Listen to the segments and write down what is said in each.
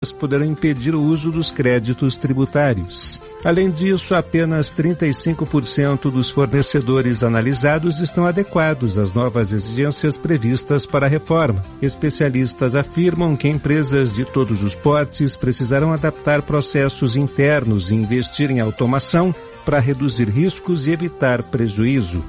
poderão impedir o uso dos créditos tributários. Além disso, apenas 35% dos fornecedores analisados estão adequados às novas exigências previstas para a reforma. Especialistas afirmam que empresas de todos os portes precisarão adaptar processos internos e investir em automação para reduzir riscos e evitar prejuízo.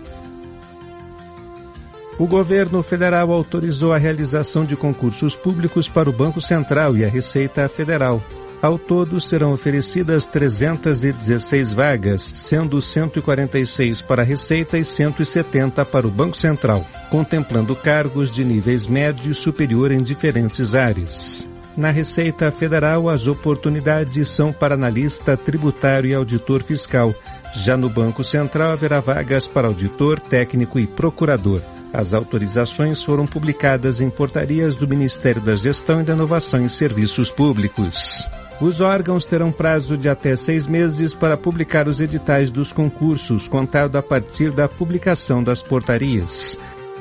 O governo federal autorizou a realização de concursos públicos para o Banco Central e a Receita Federal. Ao todo, serão oferecidas 316 vagas, sendo 146 para a Receita e 170 para o Banco Central, contemplando cargos de níveis médio e superior em diferentes áreas. Na Receita Federal, as oportunidades são para analista tributário e auditor fiscal. Já no Banco Central, haverá vagas para auditor, técnico e procurador. As autorizações foram publicadas em portarias do Ministério da Gestão e da Inovação em Serviços Públicos. Os órgãos terão prazo de até 6 meses para publicar os editais dos concursos, contado a partir da publicação das portarias.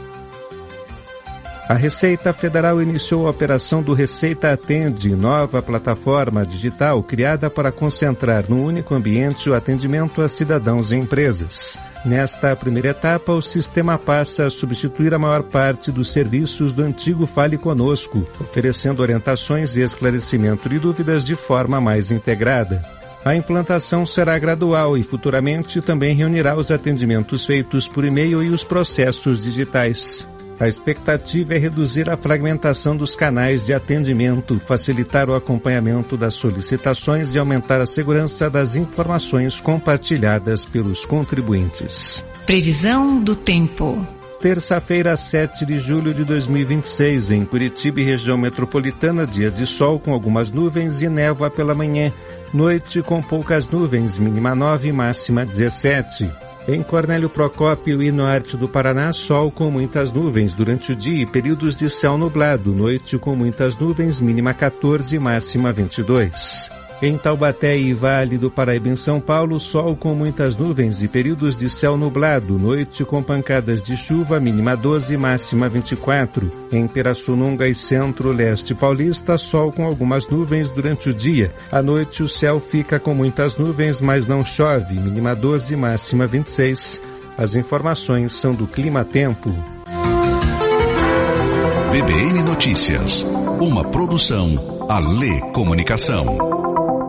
A Receita Federal iniciou a operação do Receita Atende, nova plataforma digital criada para concentrar num único ambiente o atendimento a cidadãos e empresas. Nesta primeira etapa, o sistema passa a substituir a maior parte dos serviços do antigo Fale Conosco, oferecendo orientações e esclarecimento de dúvidas de forma mais integrada. A implantação será gradual e futuramente também reunirá os atendimentos feitos por e-mail e os processos digitais. A expectativa é reduzir a fragmentação dos canais de atendimento, facilitar o acompanhamento das solicitações e aumentar a segurança das informações compartilhadas pelos contribuintes. Previsão do tempo. Terça-feira, 7 de julho de 2026, em Curitiba e região metropolitana, dia de sol com algumas nuvens e névoa pela manhã. Noite com poucas nuvens, mínima 9, máxima 17. Em Cornélio Procópio e norte do Paraná, sol com muitas nuvens durante o dia e períodos de céu nublado. Noite com muitas nuvens, mínima 14, máxima 22. Em Taubaté e Vale do Paraíba em São Paulo, sol com muitas nuvens e períodos de céu nublado. Noite com pancadas de chuva, mínima 12, máxima 24. Em Pirassununga e Centro-Leste Paulista, sol com algumas nuvens durante o dia. À noite o céu fica com muitas nuvens, mas não chove, mínima 12, máxima 26. As informações são do Clima Tempo. BBN Notícias, uma produção Alê Comunicação.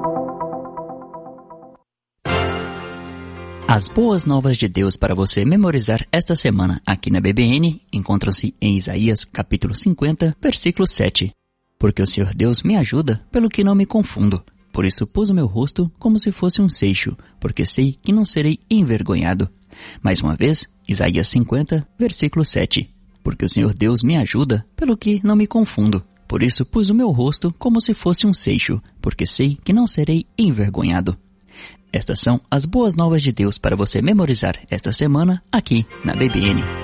As boas novas de Deus para você memorizar esta semana aqui na BBN encontram-se em Isaías capítulo 50, versículo 7. Porque o Senhor Deus me ajuda, pelo que não me confundo. Por isso pus o meu rosto como se fosse um seixo, porque sei que não serei envergonhado. Mais uma vez, Isaías 50, versículo 7. Porque o Senhor Deus me ajuda, pelo que não me confundo. Por isso pus o meu rosto como se fosse um seixo, porque sei que não serei envergonhado. Estas são as boas novas de Deus para você memorizar esta semana aqui na BBN.